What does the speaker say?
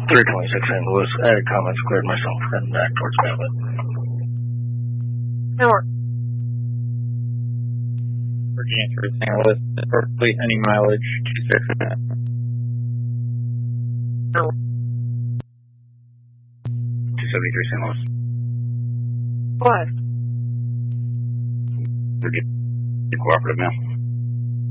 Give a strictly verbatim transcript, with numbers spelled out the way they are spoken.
three twenty-six Saint Louis. I had comments, cleared myself, heading back towards Babbitt. Newark. Virginia through Saint Louis, perfectly any mileage, two six. two seventy-three Saint Louis. What? Virginia cooperative now.